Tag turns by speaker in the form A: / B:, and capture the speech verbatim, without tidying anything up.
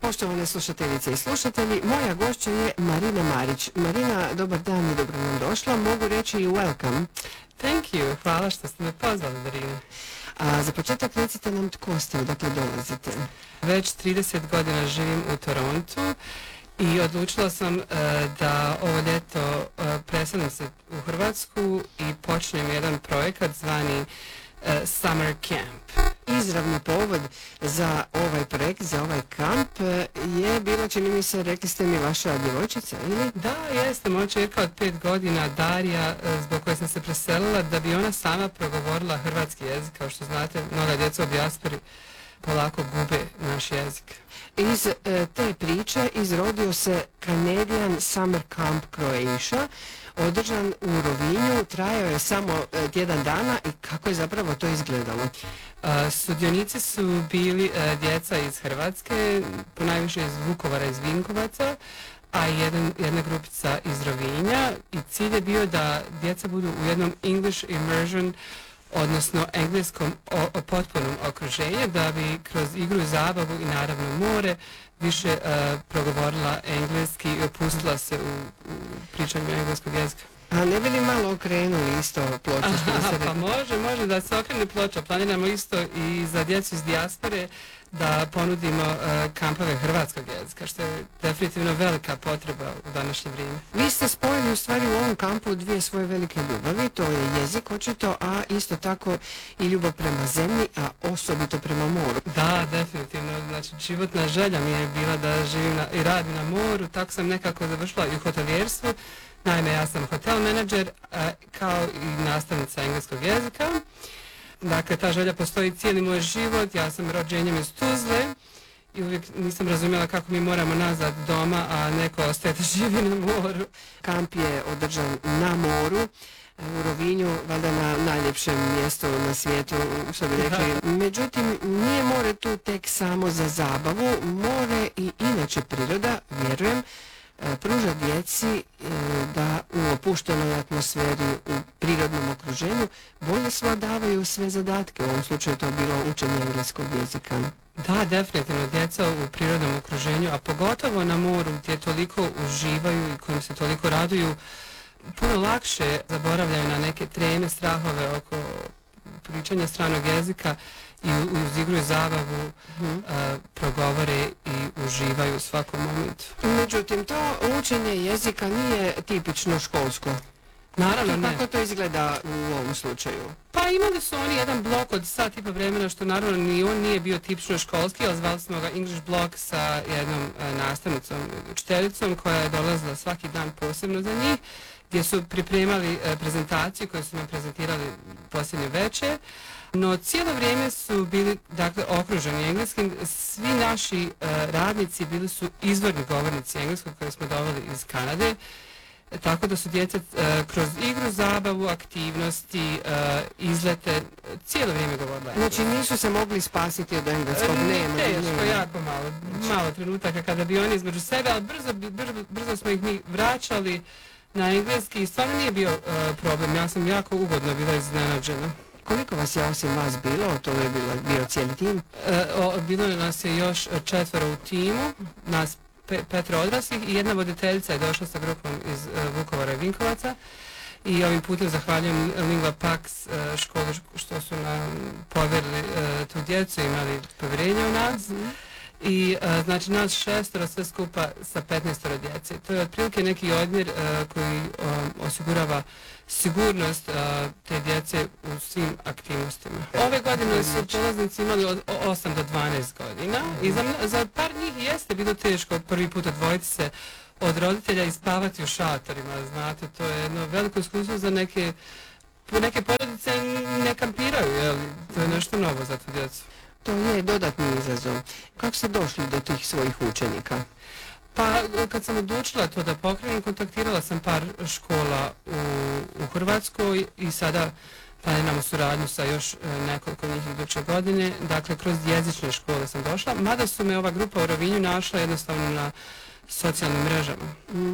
A: Poštovane slušateljice i slušatelji, moja gošća je Marina Marić. Marina, dobar dan i dobro nam došla. Mogu reći i welcome.
B: Thank you. Hvala što ste me pozvali, Marina.
A: A za početak recite nam tko ste, odakle dolazite.
B: Već trideset godina živim u Torontu i odlučila sam uh, da ovo ljeto uh, preselim se u Hrvatsku i počnem jedan projekat zvani uh, Summer Camp.
A: Izravni povod za ovaj projekt, za ovaj kamp je bilo, čini mi se, rekli ste mi, vaša djevojčica, ili?
B: Da, jeste, moja čerka od pet godina, Darija, zbog koje sam se preselila, da bi ona sama progovorila hrvatski jezik. Kao što znate, mnoga djeca u dijaspori polako gube naš jezik.
A: Iz e, te priče izrodio se Canadian Summer Camp Croatia, održan u Rovinju, trajao je samo e, tjedan dana i kako je zapravo to izgledalo?
B: Uh, sudionici su bili uh, djeca iz Hrvatske, ponajviše iz Vukovara, iz Vinkovaca, a jedan, jedna grupica iz Rovinja, i cilj je bio da djeca budu u jednom English immersion, odnosno engleskom o, o potpunom okruženju, da bi kroz igru i zabavu i naravno more više uh, progovorila engleski i opustila se u, u pričanju engleskog jezika.
A: A ne bi li malo okrenuli isto ploču?
B: Aha, pa može, može da se okrene ploča. Planiramo isto i za djecu iz dijaspore da ponudimo uh, kampove hrvatskog jezika, što je definitivno velika potreba u današnje vrijeme.
A: Vi ste spojili u stvari u ovom kampu dvije svoje velike ljubavi, to je jezik očito, a isto tako i ljubav prema zemlji, a osobito prema moru.
B: Da, definitivno. Znači, životna želja mi je bila da živim na, i radim na moru, tako sam nekako završila i u hotelijerstvu. Naime, ja sam hotel menadžer kao i nastavnica engleskog jezika. Dakle, ta želja postoji cijeli moj život. Ja sam rođenjem iz Tuzle i uvijek nisam razumjela kako mi moramo nazad doma, a neko ostaje da živi na moru.
A: Kamp je održan na moru, u Rovinju, valjda na najljepšem mjestu na svijetu, što bi rekli. Međutim, nije more tu tek samo za zabavu. More i inače priroda, vjerujem, pruža djeci da u opuštenoj atmosferi, u prirodnom okruženju, bolje svladavaju sve zadatke. U ovom slučaju to bilo učenje engleskog jezika.
B: Da, definitivno, djeca u prirodnom okruženju, a pogotovo na moru gdje toliko uživaju i kojim se toliko raduju, puno lakše zaboravljaju na neke treme, strahove oko pričanja stranog jezika i uz igru i zabavu hmm. uh, progovore i uživaju u svakom momentu.
A: Međutim, to učenje jezika nije tipično školsko.
B: Naravno ne.
A: Kako to izgleda u ovom slučaju?
B: Pa imali su oni jedan blok od sat i po vremena, što naravno ni on nije bio tipično školski, ali zvali smo ga English blok sa jednom uh, nastavnicom, učiteljicom koja je dolazila svaki dan posebno za njih, gdje su pripremali uh, prezentaciju koju su nam prezentirali posljednje večer. No, cijelo vrijeme su bili, dakle, okruženi engleskim. Svi naši uh, radnici bili su izvorni govornici engleskog koje smo doveli iz Kanade. E, tako da su djeca uh, kroz igru, zabavu, aktivnosti, uh, izlete, cijelo vrijeme govorila.
A: Znači nisu se mogli spasiti od engleskog?
B: Uh,
A: nema.
B: Teško, jako malo. Malo trenutaka kada bi oni između sebe, ali brzo, brzo, brzo smo ih mi vraćali na engleski i stvarno nije bio uh, problem. Ja sam jako ugodno bila iznenađena.
A: Koliko vas je osim vas bilo? To je bilo, bio cijeli tim?
B: E, o, bilo nas je još četvero u timu, nas pe, petro odraslih i jedna voditeljica je došla sa grupom iz uh, Vukovara i Vinkovaca. I ovim putem zahvaljujem Lingua Pax uh, školu što su nam povjerili uh, tu djecu, imali povjerenje u nas. Mm-hmm. I uh, znači nas šestoro sve skupa sa petnaestoro djece. To je otprilike neki odmjer uh, koji um, osigurava sigurnost uh, te djece u svim aktivnostima. Ove godine su polaznici imali od osam do dvanaest godina i za, za par njih jeste bilo teško prvi put odvojiti se od roditelja i spavati u šatorima. Znate, to je jedno veliko iskustvo za neke, neke porodice ne kampiraju, jel? To je nešto novo za tu djecu.
A: To je dodatni izazov. Kako ste došli do tih svojih učenika?
B: Pa kad sam odlučila to da pokrenem, kontaktirala sam par škola u, u Hrvatskoj i sada planiramo suradnju sa još nekoliko njih iduće godine. Dakle, kroz jezične škole sam došla, mada su me ova grupa u Rovinju našla jednostavno na socijalnim mrežama.